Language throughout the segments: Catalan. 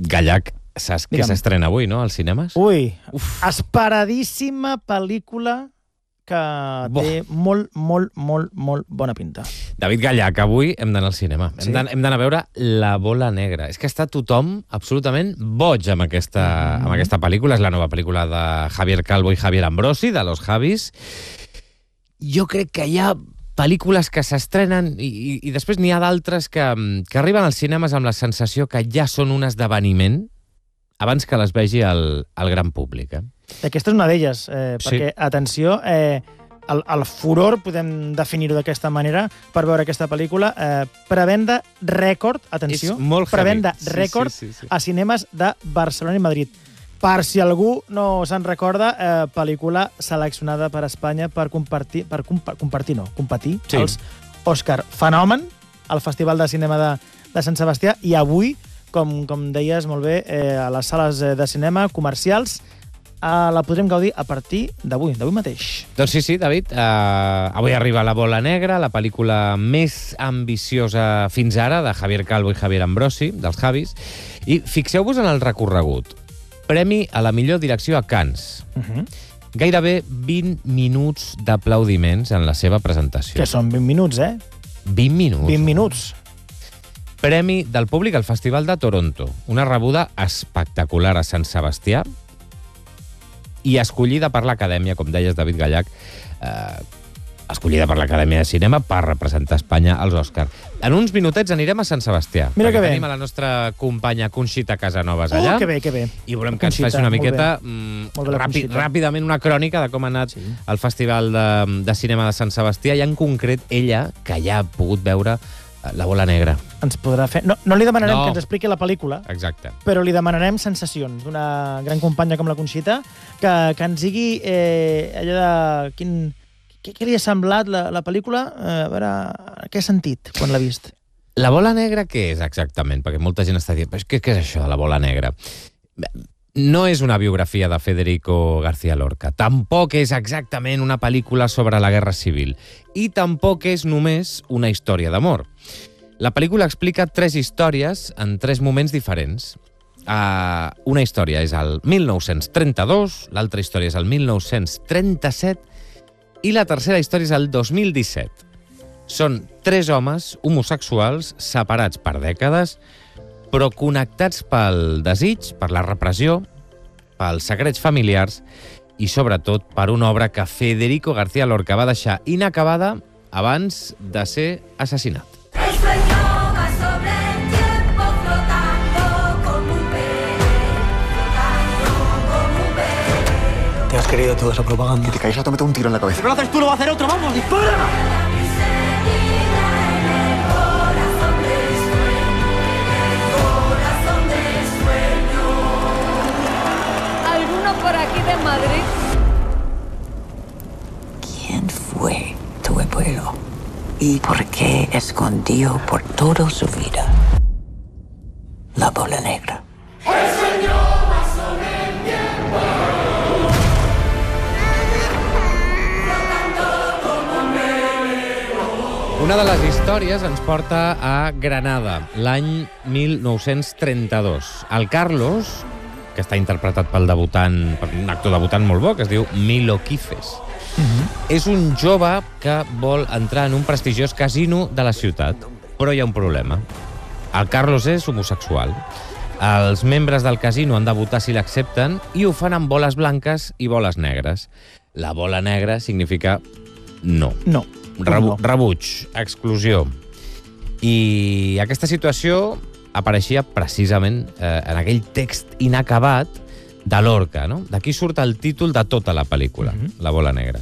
Gallach, saps què s'estrena avui, no, als cinemes? Ui, esperadíssima pel·lícula que té molt bona pinta. David Gallach, avui hem d'anar al cinema. Sí. Hem d'anar a veure La bola negra. És que està tothom absolutament boig amb aquesta pel·lícula. És la nova pel·lícula de Javier Calvo i Javier Ambrosi, de Los Javis. Jo crec que hi ha pel·lícules que s'estrenen i després n'hi ha d'altres que arriben als cinemes amb la sensació que ja són un esdeveniment abans que les vegi el gran públic. Aquesta és una d'elles, perquè, atenció, el furor, podem definir-ho d'aquesta manera, per veure aquesta pel·lícula, prevenda rècord, atenció, prevenda rècord a cinemes de Barcelona i Madrid. Per si algú no se'n recorda, pel·lícula seleccionada per Espanya per competir als Òscar. Fenomen, al Festival de Cinema de Sant Sebastià, i avui, com deies molt bé, a les sales de cinema comercials, la podrem gaudir a partir d'avui mateix. Doncs sí, David. Avui arriba La bola negra, la pel·lícula més ambiciosa fins ara de Javier Calvo i Javier Ambrosi, dels Javis. I fixeu-vos en el recorregut. Premi a la millor direcció a Cannes. Gairebé 20 minuts d'aplaudiments en la seva presentació. Que són 20 minuts, 20 minuts. 20 minuts. Premi del públic al Festival de Toronto. Una rebuda espectacular a Sant Sebastià i escollida per l'Acadèmia, com deies, David Gallach, escollida per l'Acadèmia de Cinema per representar Espanya als Òscar. En uns minutets anirem a Sant Sebastià. Mira que bé. Tenim a la nostra companya Conxita Casanovas allà. Que bé. I volem que ens faci una miqueta ràpidament una crònica de com ha anat el Festival de Cinema de Sant Sebastià i en concret ella, que ja ha pogut veure La bola negra. Ens podrà fer... No li demanarem que ens expliqui la pel·lícula, exacte, però li demanarem sensacions d'una gran companya com la Conxita, que ens digui allò de... Què li ha semblat la pel·lícula? A veure, què ha sentit quan l'ha vist? La bola negra què és exactament? Perquè molta gent està dient, què és això de La bola negra? No és una biografia de Federico García Lorca, tampoc és exactament una pel·lícula sobre la Guerra Civil i tampoc és només una història d'amor. La pel·lícula explica 3 històries en 3 moments diferents. Una història és el 1932, l'altra història és el 1937 i la tercera història és el 2017. Són 3 homes homosexuals separats per dècades, però connectats pel desig, per la repressió, pels secrets familiars i, sobretot, per una obra que Federico García Lorca va deixar inacabada abans de ser assassinat. El sueño va sobre el tiempo flotando como un velo, Te has querido toda esa propaganda. Que te caes a te meto un tiro en la cabeza. Si no lo haces tú, lo va a hacer otro. ¡Vamos, dispara! por aquí de Madrid. ¿Quién fue tu abuelo? ¿Y por qué escondió por toda su vida la bola negra? El sueño va sobre el tiempo, flotando como un velero. Una de les històries ens porta a Granada, l'any 1932. El Carlos, que està interpretat per un actor debutant molt bo, que es diu Milo Quifes. És un jove que vol entrar en un prestigiós casino de la ciutat, però hi ha un problema. El Carlos és homosexual. Els membres del casino han de votar si l'accepten i ho fan amb boles blanques i boles negres. La bola negra significa no. No. Rebuig, exclusió. I aquesta situació apareixia precisament en aquell text inacabat de Lorca, no? D'aquí surt el títol de tota la pel·lícula, La bola negra.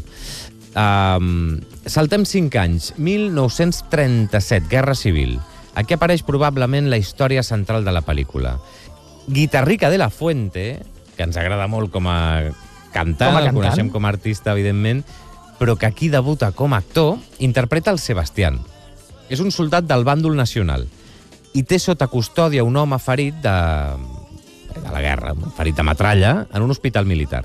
Saltem 5 anys, 1937, Guerra Civil. Aquí apareix probablement la història central de la pel·lícula. Guitarrica de la Fuente, que ens agrada molt com a cantant, el coneixem com a artista, evidentment, però que aquí debuta com a actor, interpreta el Sebastián. És un soldat del bàndol nacional i té sota custòdia un home ferit de la guerra, ferit de metralla, en un hospital militar.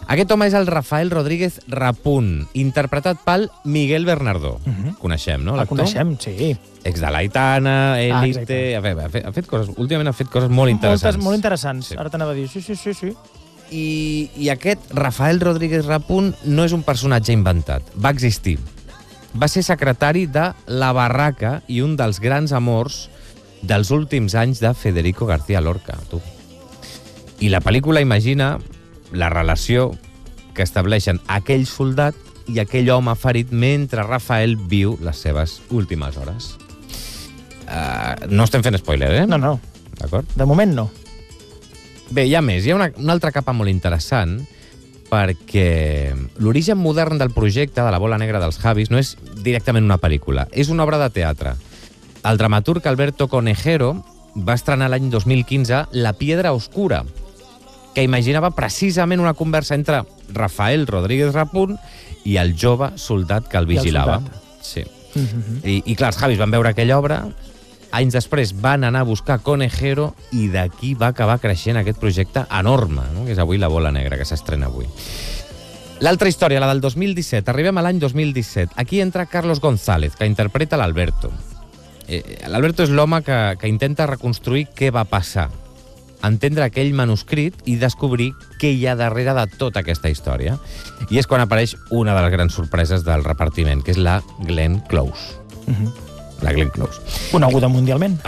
Aquest home és el Rafael Rodríguez Rapun, interpretat pel Miguel Bernardó. Coneixem, no? El coneixem, sí. Ex de l'Aitana, Élite... Ha fet coses... Últimament ha fet coses molt interessants. Molt interessants. Sí. Ara t'anava a dir, sí. I aquest Rafael Rodríguez Rapun no és un personatge inventat. Va existir. Va ser secretari de La Barraca i un dels grans amors dels últims anys de Federico García Lorca. Tu. I la pel·lícula imagina la relació que estableixen aquell soldat i aquell home ferit mentre Rafael viu les seves últimes hores. No estem fent spoiler, eh? No. D'acord? De moment no. Bé, hi ha més. Hi ha una altra capa molt interessant perquè l'origen modern del projecte de La bola negra dels Javis no és directament una pel·lícula, és una obra de teatre. El dramaturg Alberto Conejero va estrenar l'any 2015 La piedra oscura, que imaginava precisament una conversa entre Rafael Rodríguez Rapun i el jove soldat que el vigilava. Sí. I clar, els Javis van veure aquella obra, anys després van anar a buscar Conejero i d'aquí va acabar creixent aquest projecte enorme, no? Que és avui La bola negra, que s'estrena avui. L'altra història, la del 2017. Arribem a l'any 2017. Aquí entra Carlos González, que interpreta l'Alberto. L'Alberto és l'home que intenta reconstruir què va passar, entendre aquell manuscrit i descobrir què hi ha darrere de tota aquesta història. I és quan apareix una de les grans sorpreses del repartiment, que és la Glenn Close. La Glenn Close. Coneguda mundialment.